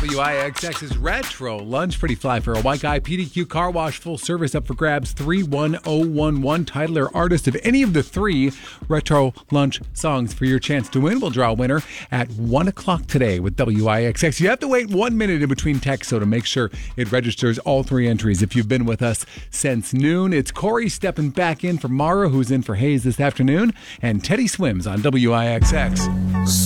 WIXX's Retro Lunch. Pretty fly for a white guy. PDQ Car Wash full service up for grabs. 31011. Title or artist of any of the three Retro Lunch songs for your chance to win. We'll draw a winner at 1 o'clock today with WIXX. You have to wait 1 minute in between texts, so to make sure it registers all three entries. If you've been with us since noon, it's Corey stepping back in for Mara, who's in for Hayes this afternoon, and Teddy Swims on WIXX.